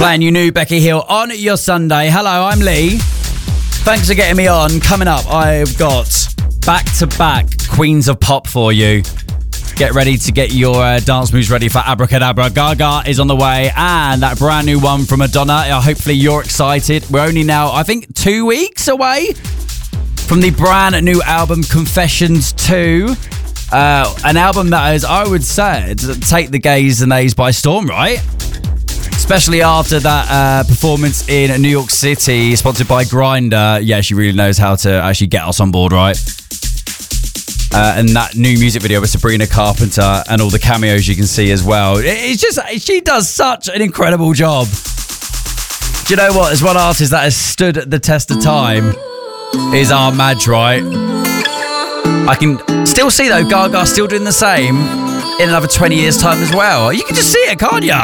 Playing you new Becky Hill on your Sunday. Hello, I'm Lee. Thanks for getting me on. Coming up, I've got back-to-back Queens of Pop for you. Get ready to get your dance moves ready for Abracadabra. Gaga is on the way, and that brand new one from Madonna. Hopefully you're excited. We're only now, I think, 2 weeks away from the brand new album Confessions 2. An album that is, I would say, take the gays and nays by storm, right? Especially after that performance in New York City, sponsored by Grindr. Yeah, she really knows how to actually get us on board, right? And that new music video with Sabrina Carpenter and all the cameos you can see as well. It's just, she does such an incredible job. Do you know what? There's one artist that has stood the test of time is our Madge, right? I can still see, though, Gaga still doing the same in another 20 years' time as well. You can just see it, can't you?